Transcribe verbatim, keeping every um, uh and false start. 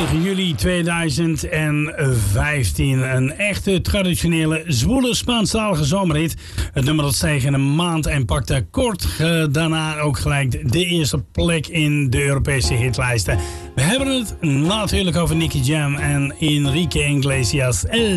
negen juli tweeduizend vijftien. Een echte traditionele zwoele Spaanstalige zomerhit. Het nummer dat steeg in een maand en pakte kort uh, daarna ook gelijk de eerste plek in de Europese hitlijsten. We hebben het natuurlijk over Nicky Jam en Enrique Iglesias.